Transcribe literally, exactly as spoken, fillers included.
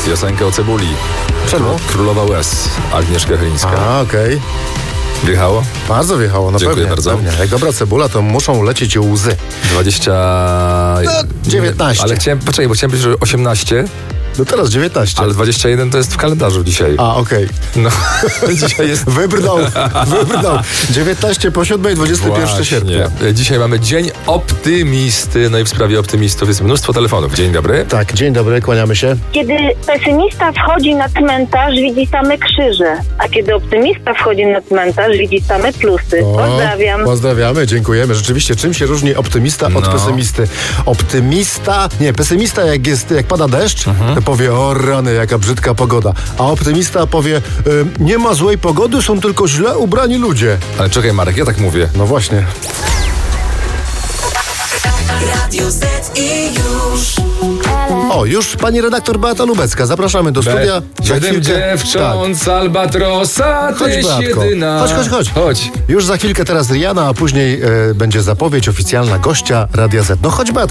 piosenkę o cebuli. Czemu? Królowa łez, Agnieszka Chylińska. A, okej. Okay. Wjechało? Bardzo wjechało, no Dziękuję pewnie, bardzo. pewnie. Jak dobra cebula, to muszą lecieć łzy. dwadzieścia... No, dziewiętnaście. Ale chciałem, poczekaj, bo chciałem powiedzieć, że osiemnaście, No teraz dziewiętnaście. ale dwadzieścia jeden to jest w kalendarzu dzisiaj. A, okej. Okay. No, dzisiaj jest... Wybrnął, wybrnął. dziewiętnaście po siódmej, dwudziestego pierwszego sierpnia. Dzisiaj mamy Dzień Optymisty, no i w sprawie optymistów jest mnóstwo telefonów. Dzień dobry. Tak, dzień dobry, kłaniamy się. Kiedy pesymista wchodzi na cmentarz, widzi same krzyże, a kiedy optymista wchodzi na cmentarz, widzi same plusy. O, Pozdrawiam. Pozdrawiamy, dziękujemy. Rzeczywiście, czym się różni optymista No. od pesymisty? Optymista, nie, pesymista jak jest, jak pada deszcz, Mhm. to powie, o rany, jaka brzydka pogoda. A optymista powie, y, nie ma złej pogody, są tylko źle ubrani ludzie. Ale czekaj, Marek, ja tak mówię. No właśnie. Radio Z i już. O, już pani redaktor Beata Lubecka. Zapraszamy do studia. Za Siedem chwilkę- dziewcząt z Albatrosa, Chodź, tyś Beatko. jedyna. Chodź, chodź, chodź. Chodź. Już za chwilkę teraz Rihanna, a później e, będzie zapowiedź oficjalna gościa Radia Z. No chodź, Beata.